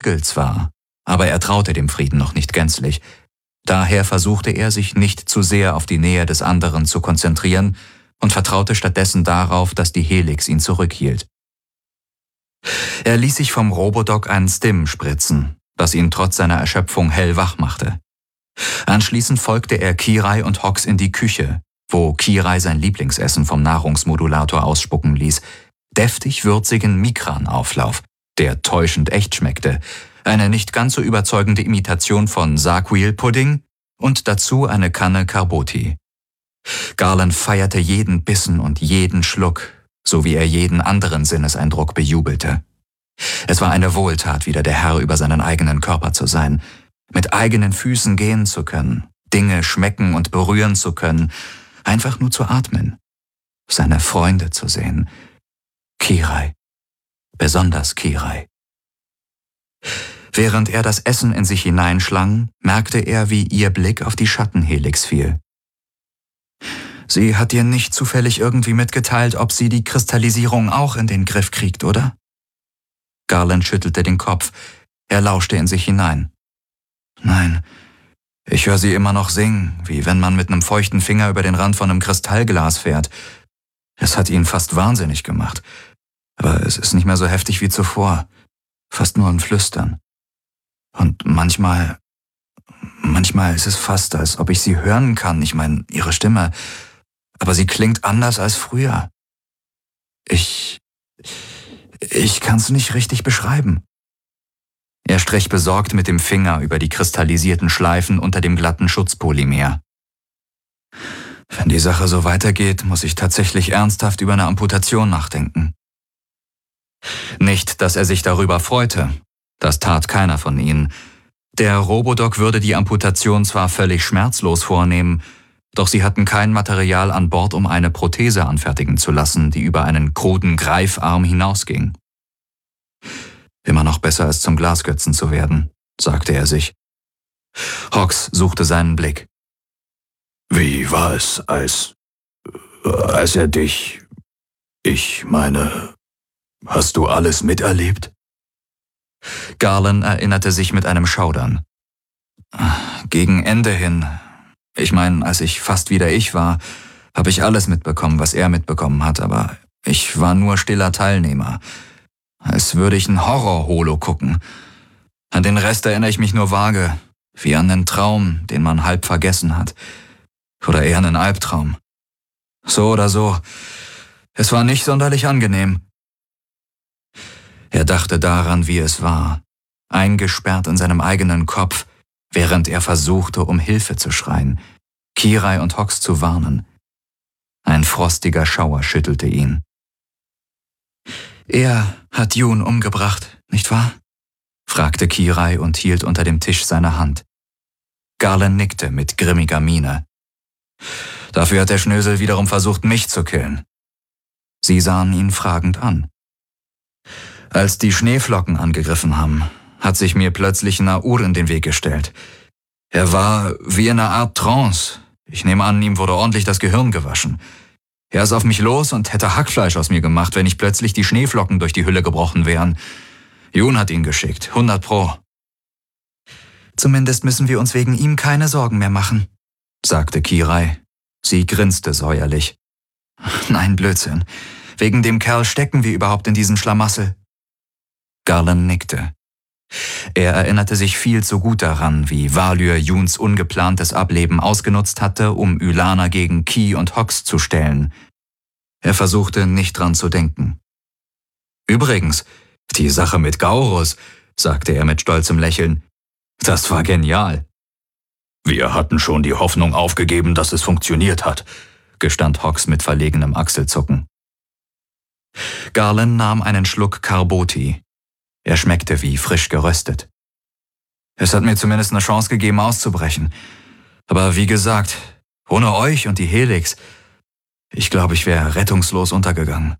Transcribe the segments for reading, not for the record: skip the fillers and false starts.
Hügel zwar, aber er traute dem Frieden noch nicht gänzlich. Daher versuchte er, sich nicht zu sehr auf die Nähe des anderen zu konzentrieren und vertraute stattdessen darauf, dass die Helix ihn zurückhielt. Er ließ sich vom Robodoc einen Stim spritzen, das ihn trotz seiner Erschöpfung hellwach machte. Anschließend folgte er Kirai und Hox in die Küche, wo Kirai sein Lieblingsessen vom Nahrungsmodulator ausspucken ließ, deftig würzigen Migran-Auflauf, der täuschend echt schmeckte, eine nicht ganz so überzeugende Imitation von Saquil-Pudding und dazu eine Kanne Carboti. Garland feierte jeden Bissen und jeden Schluck, so wie er jeden anderen Sinneseindruck bejubelte. Es war eine Wohltat, wieder der Herr über seinen eigenen Körper zu sein, mit eigenen Füßen gehen zu können, Dinge schmecken und berühren zu können, einfach nur zu atmen, seine Freunde zu sehen. Kirai, besonders Kirai. Während er das Essen in sich hineinschlang, merkte er, wie ihr Blick auf die Schattenhelix fiel. Sie hat dir nicht zufällig irgendwie mitgeteilt, ob sie die Kristallisierung auch in den Griff kriegt, oder? Garland schüttelte den Kopf. Er lauschte in sich hinein. Nein, ich höre sie immer noch singen, wie wenn man mit einem feuchten Finger über den Rand von einem Kristallglas fährt. Es hat ihn fast wahnsinnig gemacht. Aber es ist nicht mehr so heftig wie zuvor. Fast nur ein Flüstern. Und manchmal ist es fast, als ob ich sie hören kann. Ich meine, ihre Stimme. Aber sie klingt anders als früher. Ich kann's nicht richtig beschreiben. Er strich besorgt mit dem Finger über die kristallisierten Schleifen unter dem glatten Schutzpolymer. Wenn die Sache so weitergeht, muss ich tatsächlich ernsthaft über eine Amputation nachdenken. Nicht, dass er sich darüber freute. Das tat keiner von ihnen. Der Robodoc würde die Amputation zwar völlig schmerzlos vornehmen, doch sie hatten kein Material an Bord, um eine Prothese anfertigen zu lassen, die über einen kruden Greifarm hinausging. Immer noch besser als zum Glasgötzen zu werden, sagte er sich. Hox suchte seinen Blick. Wie war es, als er dich... Ich meine, hast du alles miterlebt? Garland erinnerte sich mit einem Schaudern. Gegen Ende hin, ich meine, als ich fast wieder ich war, habe ich alles mitbekommen, was er mitbekommen hat, aber ich war nur stiller Teilnehmer. Als würde ich ein Horror-Holo gucken. An den Rest erinnere ich mich nur vage, wie an einen Traum, den man halb vergessen hat. Oder eher einen Albtraum. So oder so, es war nicht sonderlich angenehm. Er dachte daran, wie es war, eingesperrt in seinem eigenen Kopf, während er versuchte, um Hilfe zu schreien, Kirai und Hox zu warnen. Ein frostiger Schauer schüttelte ihn. Er hat Jun umgebracht, nicht wahr? Fragte Kirai und hielt unter dem Tisch seine Hand. Garland nickte mit grimmiger Miene. Dafür hat der Schnösel wiederum versucht, mich zu killen. Sie sahen ihn fragend an. Als die Schneeflocken angegriffen haben, hat sich mir plötzlich Naur in den Weg gestellt. Er war wie in einer Art Trance. Ich nehme an, ihm wurde ordentlich das Gehirn gewaschen. Er ist auf mich los und hätte Hackfleisch aus mir gemacht, wenn nicht plötzlich die Schneeflocken durch die Hülle gebrochen wären. Jun hat ihn geschickt, 100%. Zumindest müssen wir uns wegen ihm keine Sorgen mehr machen, sagte Kirai. Sie grinste säuerlich. Nein, Blödsinn. Wegen dem Kerl stecken wir überhaupt in diesem Schlamassel. Garland nickte. Er erinnerte sich viel zu gut daran, wie Valyr Juns ungeplantes Ableben ausgenutzt hatte, um Ylana gegen Ki und Hox zu stellen. Er versuchte, nicht dran zu denken. Übrigens, die Sache mit Gaurus, sagte er mit stolzem Lächeln, das war genial. Wir hatten schon die Hoffnung aufgegeben, dass es funktioniert hat, gestand Hox mit verlegenem Achselzucken. Garland nahm einen Schluck Carboti. Er schmeckte wie frisch geröstet. Es hat mir zumindest eine Chance gegeben, auszubrechen. Aber wie gesagt, ohne euch und die Helix, ich glaube, ich wäre rettungslos untergegangen.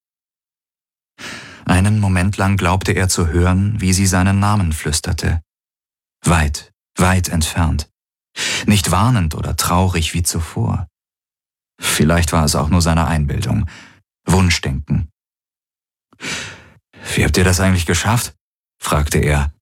Einen Moment lang glaubte er zu hören, wie sie seinen Namen flüsterte. Weit, weit entfernt. Nicht warnend oder traurig wie zuvor. Vielleicht war es auch nur seine Einbildung. Wunschdenken. »Wie habt ihr das eigentlich geschafft?« fragte er.